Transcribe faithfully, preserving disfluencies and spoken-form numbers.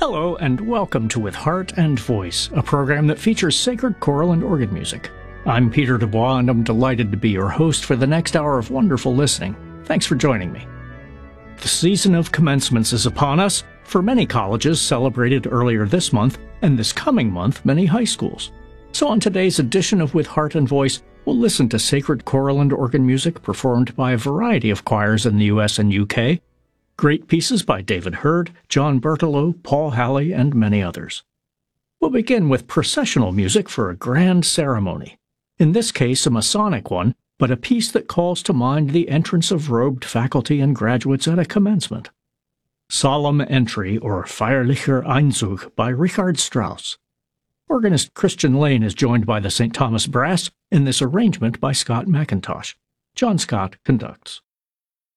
Hello and welcome to With Heart and Voice, a program that features sacred choral and organ music. I'm Peter Dubois and I'm delighted to be your host for the next hour of wonderful listening. Thanks for joining me. The season of commencements is upon us. For many colleges celebrated earlier this month, and this coming month many high schools. So on today's edition of With Heart and Voice, we'll listen to sacred choral and organ music performed by a variety of choirs in the U S and U K, great pieces by David Hurd, John Berthelot, Paul Halley, and many others. We'll begin with processional music for a grand ceremony. In this case, a Masonic one, but a piece that calls to mind the entrance of robed faculty and graduates at a commencement. Solemn Entry, or Feierlicher Einzug, by Richard Strauss. Organist Christian Lane is joined by the Saint Thomas Brass in this arrangement by Scott McIntosh. John Scott conducts.